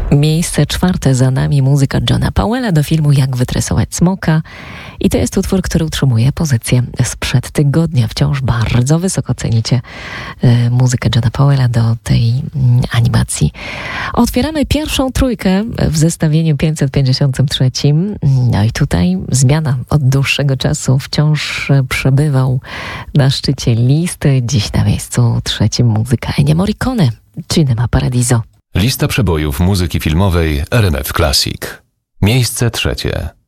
Miejsce czwarte za nami muzyka Johna Powella do filmu Jak wytresować smoka. I to jest utwór, który utrzymuje pozycję sprzed tygodnia. Wciąż bardzo wysoko cenicie muzykę Johna Powella do tej animacji. Otwieramy pierwszą trójkę w zestawieniu 553. No i tutaj zmiana od dłuższego czasu. Wciąż przebywał na szczycie listy. Dziś na miejscu trzecim muzyka Ennio Morricone, Cinema Paradiso. Lista przebojów muzyki filmowej RMF Classic. Miejsce trzecie.